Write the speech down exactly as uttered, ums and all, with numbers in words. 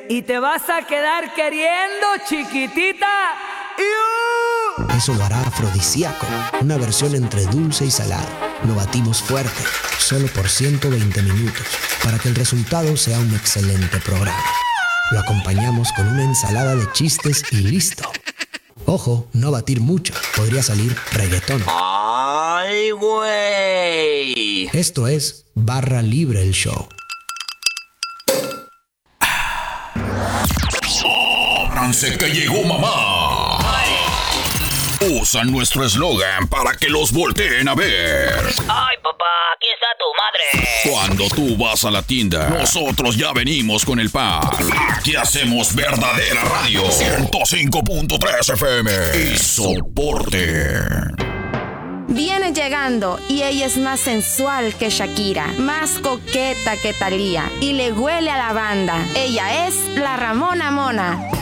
y te vas a quedar queriendo, chiquitita. ¡Iu! Eso lo hará afrodisíaco, una versión entre dulce y salado. Lo batimos fuerte, solo por ciento veinte minutos, para que el resultado sea un excelente programa. Lo acompañamos con una ensalada de chistes y listo. Ojo, no batir mucho, podría salir reggaetón. ¡Ay, güey! Esto es Barra Libre el Show. ¡Ábranse que llegó mamá! Usan nuestro eslogan para que los volteen a ver. ¡Ay, papá! ¡Aquí está tu madre! Cuando tú vas a la tienda, nosotros ya venimos con el pan. Aquí hacemos verdadera radio. ciento cinco punto tres F M. Y soporte. Viene llegando y ella es más sensual que Shakira, más coqueta que Thalía y le huele a lavanda. Ella es la Ramona Mona.